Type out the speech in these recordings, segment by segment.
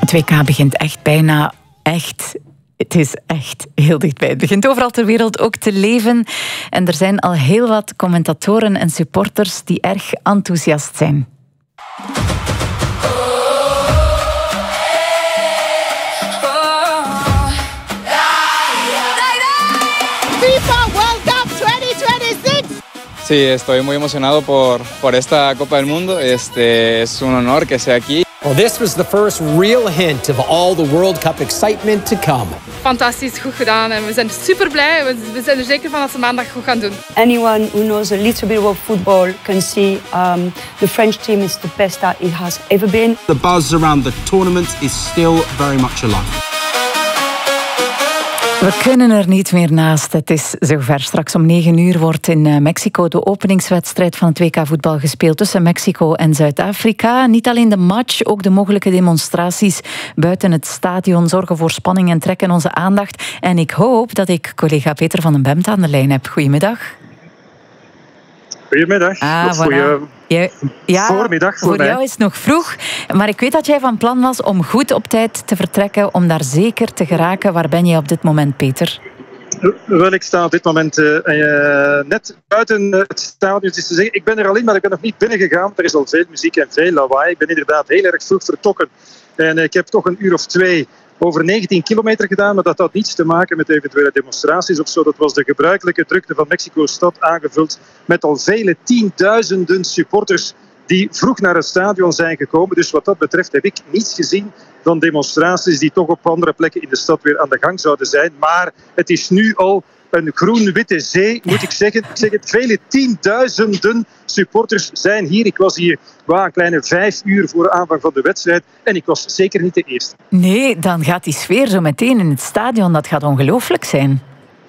Het WK begint echt bijna echt. Het is echt heel dichtbij. Het begint overal ter wereld ook te leven. En er zijn al heel wat commentatoren en supporters die erg enthousiast zijn. FIFA World Cup 2026. Sí, estoy muy emocionado por esta Copa del Mundo. Es un honor que sea aquí. Well, this was the first real hint of all the World Cup excitement to come. Fantastisch, goed gedaan en we zijn super blij. We zijn er zeker van dat ze maandag goed gaan doen. Anyone who knows a little bit about football can see the French team is the best that it has ever been. The buzz around the tournament is still very much alive. We kunnen er niet meer naast. Het is zover. Straks om 9:00 wordt in Mexico de openingswedstrijd van het WK voetbal gespeeld tussen Mexico en Zuid-Afrika. Niet alleen de match, ook de mogelijke demonstraties buiten het stadion zorgen voor spanning en trekken onze aandacht. En ik hoop dat ik collega Peter van den Bemt aan de lijn heb. Goedemiddag. Goedemiddag. Voormiddag voor mij. Jou is het nog vroeg, maar ik weet dat jij van plan was om goed op tijd te vertrekken, om daar zeker te geraken. Waar ben je op dit moment, Peter? Wel, ik sta op dit moment net buiten het stadion. Dus te zeggen, ik ben er al in, maar ik ben nog niet binnen gegaan. Er is al veel muziek en veel lawaai. Ik ben inderdaad heel erg vroeg vertrokken. En ik heb toch een uur of 2 over 19 kilometer gedaan, maar dat had niets te maken met eventuele demonstraties of zo. Dat was de gebruikelijke drukte van Mexico-stad, aangevuld met al vele tienduizenden supporters die vroeg naar het stadion zijn gekomen. Dus wat dat betreft heb ik niets gezien van demonstraties die toch op andere plekken in de stad weer aan de gang zouden zijn. Maar het is nu al een groen-witte zee, moet ik zeggen. Ik zeg het, vele tienduizenden supporters zijn hier. Ik was hier een kleine 5 uur voor de aanvang van de wedstrijd en ik was zeker niet de eerste. Nee, dan gaat die sfeer zo meteen in het stadion, dat gaat ongelooflijk zijn.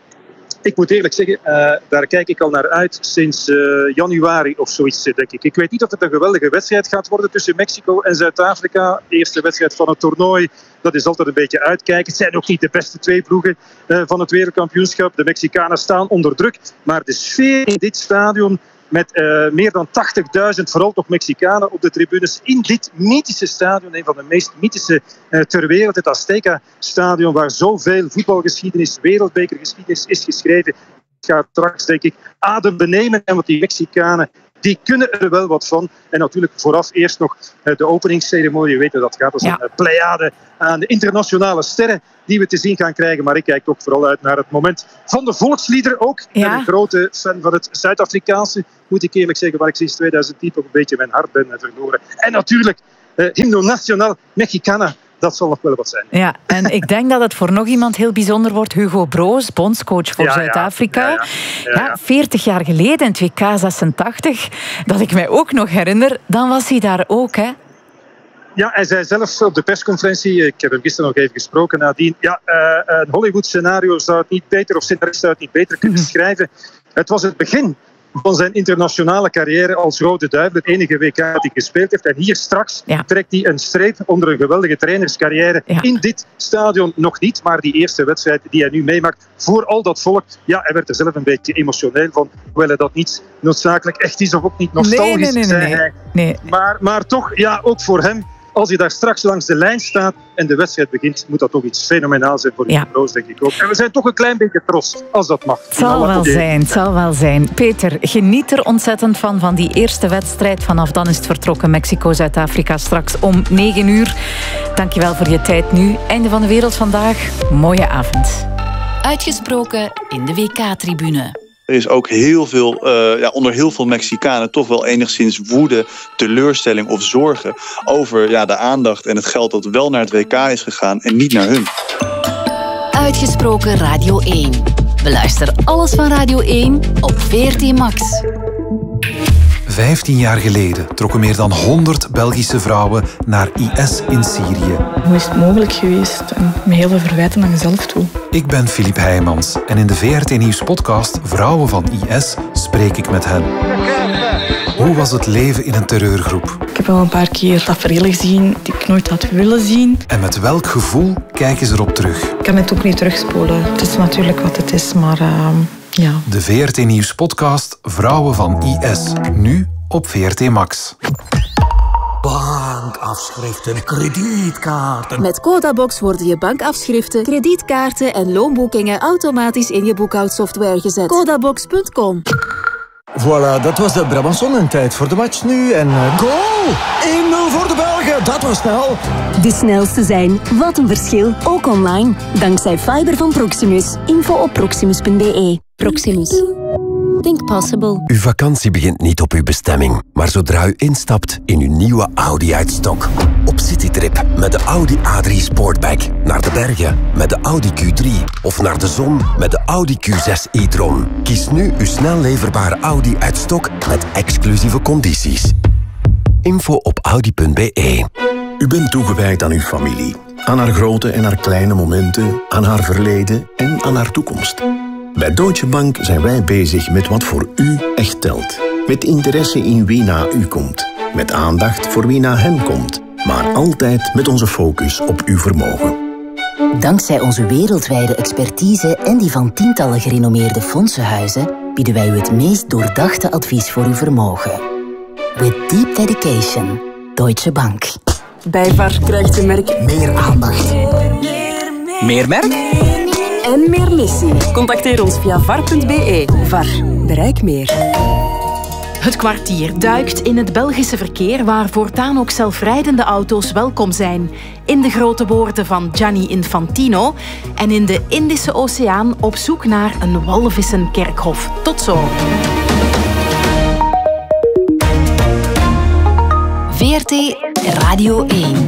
Ik moet eerlijk zeggen, daar kijk ik al naar uit sinds januari of zoiets, denk ik. Ik weet niet of het een geweldige wedstrijd gaat worden tussen Mexico en Zuid-Afrika. De eerste wedstrijd van het toernooi, dat is altijd een beetje uitkijken. Het zijn ook niet de beste 2 ploegen van het wereldkampioenschap. De Mexicanen staan onder druk, maar de sfeer in dit stadion met meer dan 80.000, vooral toch Mexicanen op de tribunes in dit mythische stadion, een van de meest mythische ter wereld, het Azteca-stadion, waar zoveel voetbalgeschiedenis, wereldbekergeschiedenis is geschreven. Het gaat straks, denk ik, adem benemen. En want die Mexicanen, die kunnen er wel wat van. En natuurlijk vooraf eerst nog de openingsceremonie. Je weet dat gaat als een pleiade aan de internationale sterren die we te zien gaan krijgen. Maar ik kijk toch vooral uit naar het moment van de volkslieder ook. Ik ben een grote fan van het Zuid-Afrikaanse, moet ik eerlijk zeggen, waar ik sinds 2010 toch een beetje mijn hart ben verloren. En natuurlijk, Hymno Nacional Mexicana. Dat zal nog wel wat zijn. Ja, en ik denk dat het voor nog iemand heel bijzonder wordt. Hugo Broos, bondscoach voor Zuid-Afrika. 40 jaar geleden, in het WK 86, dat ik mij ook nog herinner, dan was hij daar ook, hè? Ja, hij zei zelf op de persconferentie, ik heb hem gisteren nog even gesproken nadien, een Hollywood-scenario zou het niet beter, of scenarist zou het niet beter kunnen schrijven. Het was het begin van zijn internationale carrière als Rode Duivel, het enige WK dat hij gespeeld heeft. En hier straks trekt hij een streep onder een geweldige trainerscarrière. In dit stadion nog niet, maar die eerste wedstrijd die hij nu meemaakt voor al dat volk. Ja, hij werd er zelf een beetje emotioneel van, hoewel hij dat niet noodzakelijk echt is of ook niet nostalgisch zei hij. Maar toch, ja, ook voor hem, als hij daar straks langs de lijn staat en de wedstrijd begint, moet dat toch iets fenomenaals zijn voor Hugo Broos, denk ik ook. En we zijn toch een klein beetje trots, als dat mag. Het zal wel zijn. Peter, geniet er ontzettend van die eerste wedstrijd. Vanaf dan is het vertrokken Mexico-Zuid-Afrika straks om 9:00. Dankjewel voor je tijd nu. Einde van de wereld vandaag. Mooie avond. Uitgesproken in de WK-tribune. Er is ook heel veel, onder heel veel Mexicanen toch wel enigszins woede, teleurstelling of zorgen over de aandacht en het geld dat wel naar het WK is gegaan en niet naar hun. Uitgesproken Radio 1. Beluister alles van Radio 1 op VRT Max. 15 jaar geleden trokken meer dan 100 Belgische vrouwen naar IS in Syrië. Hoe is het mogelijk geweest? En met heel veel verwijten aan jezelf toe. Ik ben Philippe Heijmans en in de VRT Nieuws podcast Vrouwen van IS spreek ik met hen. Hoe was het leven in een terreurgroep? Ik heb wel een paar keer taferelen gezien die ik nooit had willen zien. En met welk gevoel kijken ze erop terug? Ik kan het ook niet terugspoelen. Het is natuurlijk wat het is, maar ja. De VRT Nieuws podcast Vrouwen van IS. Nu op VRT Max. Bang. bankafschriften, kredietkaarten. Met Codabox worden je bankafschriften, kredietkaarten en loonboekingen automatisch in je boekhoudsoftware gezet. Codabox.com. Voilà, dat was de Brabantsonnentijd voor de match nu. En goal! 1-0 voor de Belgen, dat was snel. De snelste zijn, wat een verschil, ook online. Dankzij fiber van Proximus. Info op proximus.be. Proximus. Think possible. Uw vakantie begint niet op uw bestemming, maar zodra u instapt in uw nieuwe Audi uit stok. Op citytrip met de Audi A3 Sportback. Naar de bergen met de Audi Q3. Of naar de zon met de Audi Q6 e-tron. Kies nu uw snel leverbare Audi uit stok met exclusieve condities. Info op audi.be. U bent toegewijd aan uw familie. Aan haar grote en haar kleine momenten, aan haar verleden en aan haar toekomst. Bij Deutsche Bank zijn wij bezig met wat voor u echt telt. Met interesse in wie na u komt. Met aandacht voor wie na hen komt. Maar altijd met onze focus op uw vermogen. Dankzij onze wereldwijde expertise en die van tientallen gerenommeerde fondsenhuizen bieden wij u het meest doordachte advies voor uw vermogen. With deep dedication. Deutsche Bank. Bij VAR krijgt je merk meer aandacht. Meer merk? En meer missie. Contacteer ons via var.be. VAR. Bereik meer. Het kwartier duikt in het Belgische verkeer waar voortaan ook zelfrijdende auto's welkom zijn. In de grote woorden van Gianni Infantino. En in de Indische Oceaan op zoek naar een walvissenkerkhof. Tot zo. VRT Radio 1.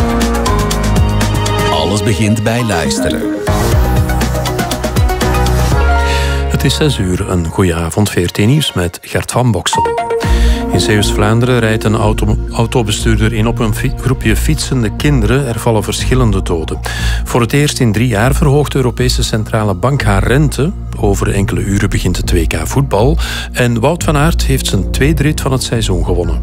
Alles begint bij luisteren. Het is 6 uur, een goeie avond, VRT Nieuws met Gert van Boksel. In Zeeuws-Vlaanderen rijdt een autobestuurder in op een groepje fietsende kinderen. Er vallen verschillende doden. Voor het eerst in 3 jaar verhoogt de Europese Centrale Bank haar rente. Over enkele uren begint het WK voetbal. En Wout van Aert heeft zijn 2e rit van het seizoen gewonnen.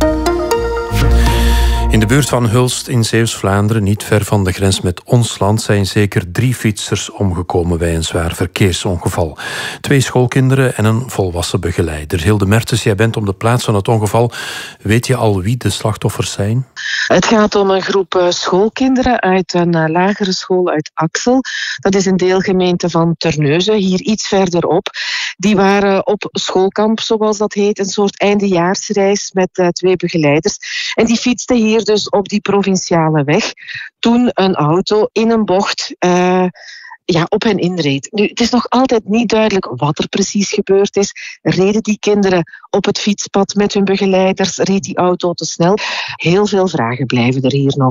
In de buurt van Hulst in Zeeuws-Vlaanderen, niet ver van de grens met ons land, zijn zeker 3 fietsers omgekomen bij een zwaar verkeersongeval. 2 schoolkinderen en een volwassen begeleider. Hilde Mertens, jij bent op de plaats van het ongeval. Weet je al wie de slachtoffers zijn? Het gaat om een groep schoolkinderen uit een lagere school uit Axel. Dat is een deelgemeente van Terneuzen, hier iets verderop. Die waren op schoolkamp, zoals dat heet, een soort eindejaarsreis met 2 begeleiders. En die fietsten hier dus op die provinciale weg toen een auto in een bocht op hen inreed. Nu, het is nog altijd niet duidelijk wat er precies gebeurd is. Reden die kinderen op het fietspad met hun begeleiders? Reed die auto te snel? Heel veel vragen blijven er hier nog.